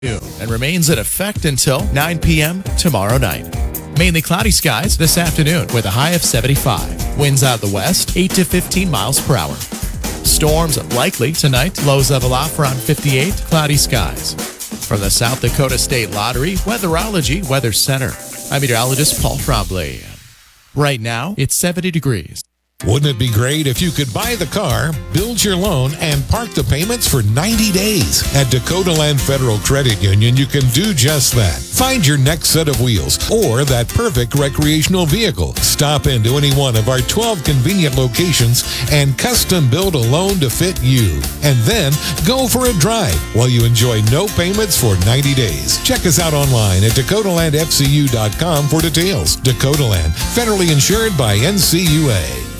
and remains in effect until 9 p.m. tomorrow night. Mainly cloudy skies this afternoon with a high of 75. Winds out the west, 8 to 15 miles per hour. Storms likely tonight. Lows level off around 58. Cloudy skies. From the South Dakota State Lottery Weatherology Weather Center, I'm meteorologist Paul Trombley. Right now, it's 70 degrees. Wouldn't it be great if you could buy the car, build your loan, and park the payments for 90 days? At Dakota Land Federal Credit Union, you can do just that. Find your next set of wheels or that perfect recreational vehicle. Stop into any one of our 12 convenient locations and custom build a loan to fit you. And then go for a drive while you enjoy no payments for 90 days. Check us out online at dakotalandfcu.com for details. Dakota Land, federally insured by NCUA.